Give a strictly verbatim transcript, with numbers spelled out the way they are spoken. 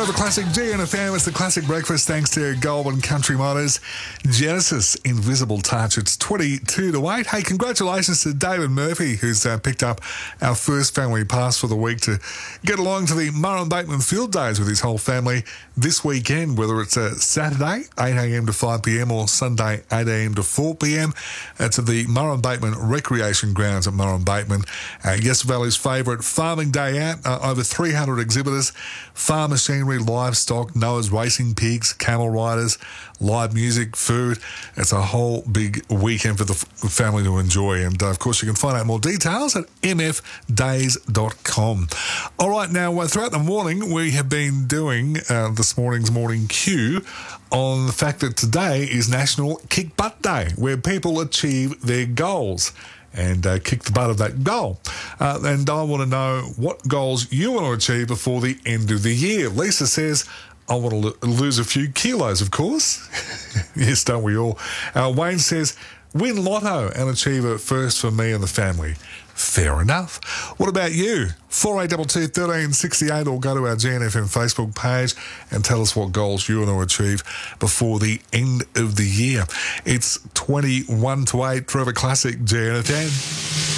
Forever Classic G N F M. It's the Classic Breakfast thanks to Goulburn Country Motors. Genesis Invisible Touch. It's twenty-two to eight. Hey, congratulations to David Murphy, who's uh, picked up our first family pass for the week to get along to the Murrum Bateman Field Days with his whole family this weekend, whether it's a Saturday, eight a.m. to five p.m. or Sunday, eight a.m. to four p.m. It's at the Murrum Bateman Recreation Grounds at Murrum Bateman. Uh, Yes Valley's favourite farming day out. Uh, over three hundred exhibitors, farm machinery, livestock, Noah's racing pigs, camel riders, live music, food. It's a whole big weekend for the f- family to enjoy. And, uh, of course, you can find out more details at m f days dot com. All right, now, uh, throughout the morning, we have been doing uh, this morning's Morning Q on the fact that today is National Kick Butt Day, where people achieve their goals and uh, kick the butt of that goal. Uh, and I want to know what goals you want to achieve before the end of the year. Lisa says, I want to lo- lose a few kilos, of course. Yes, don't we all? Uh, Wayne says, win lotto and achieve a first for me and the family. Fair enough. What about you? four eight two two, one three six eight or go to our G N F M Facebook page and tell us what goals you want to achieve before the end of the year. It's twenty-one to eight, Forever Classic G N F M.